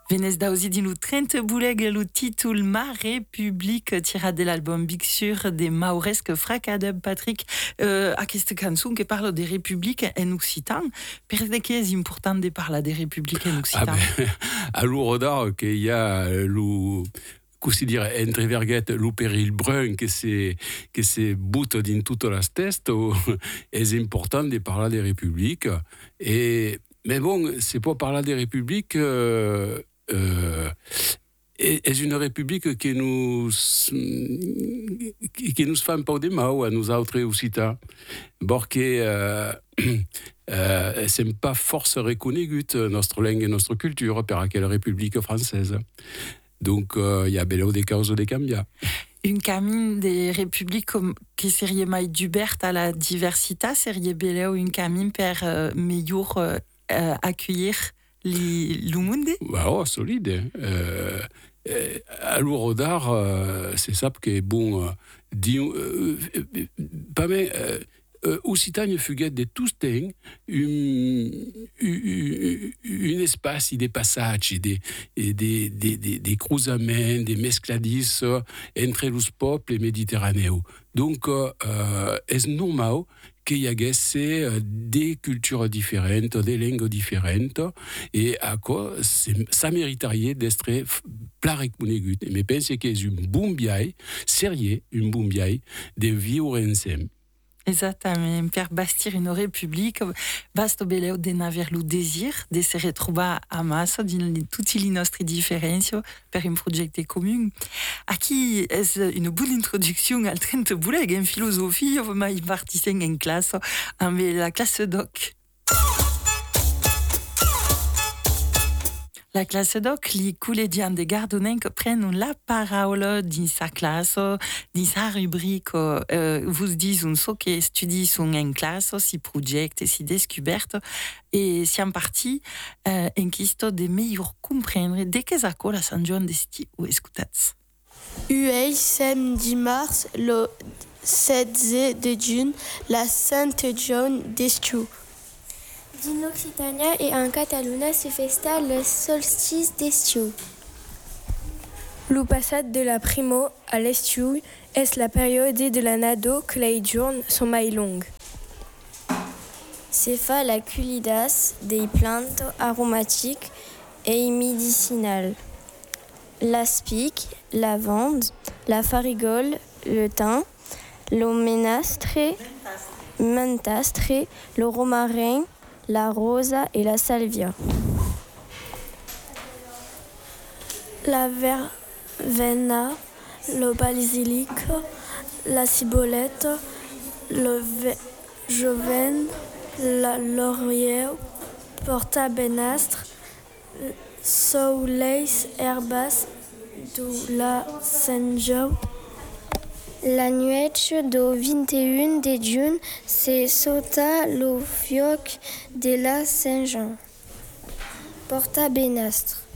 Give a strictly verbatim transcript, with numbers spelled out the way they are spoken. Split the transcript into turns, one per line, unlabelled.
Venez d'auzi din lo trenta bouleg lo titul Ma République tiré de l'album Big Sur des Mauresque Fracadub Patrick. Euh, aquesta cançon que parle des républiques en occitan. Perché che è importante parlar des républiques en occitan?
Ah ben, a l'Ourodar, qu'il y a lo... così dire, entre verghet lo peril brun che se, che se butta in tutto la testo, è importante de parler des républiques. Et, mais bon, c'est pas parler des républiques... Euh, Euh, est une république qui nous qui nous fait un peu de mal à nous autres occitans parce que euh, euh, c'est pas force reconnue notre langue et notre culture per la République française. Donc il euh, y a bello des causes de canviar.
Une camine des républiques qui serait mai d'Hubert à la diversité serait bello une camine per euh, meilleur euh, accueillir le monde.
Oh, solide. Euh, euh, alors, d'art, euh, c'est ça que est bon. Euh, dit, euh, euh, pas mais euh, euh, Occitanie fuguette de tous temps un, un, un espace des passages, des des des des des cruzaments, des mescladis entre les peuples et méditerranéens. Donc, euh, est normal qu'il y ait des cultures différentes, des langues différentes, et à quoi ça mériterait d'être plat reconegut. Mais je pense que c'est un bon biais, sérieux, un bon biais de vivre ensemble.
Exactement. Per bastir une république, basta beleu de n'aver le désir de se retrouver à masse dans toutes les nostres différences per un projet commun. Aquí est une bonne introduction al trenta bouleg en philosophie, mai partissent en classe avec la classe doc. La classe doc, les collégiens de Gardonenc prennent la parole dans sa classe, dans sa rubrique. Euh, vous disent ce que étudient sont en classe, si projets, si découvertes, et si en partie euh, en question de meilleur comprendre de que ça la San John d'esti ou escutats.
Uei samedi mars, le setze de juin, la Sainte John d'estiu.
Din Occitania et en Catalunya se festa le solstice d'estiu.
Lo passat de la primo à l'estiu est la période de la nado que les journées sont mai longues.
Se fa la culidas des plantes aromatiques et médicinales. L'aspic, la lavande, la farigole, le thym, le menastre, mentastre, le romarin, la rosa et la salvia.
La verveina, le basilic, la ciboulette, le joven, la laurier, porta-benastre, sauleis, herbas, de la Saint-Jean.
La nuit do vinte et un de juin se sauta le fioc de la Saint-Jean. Porta-benastre.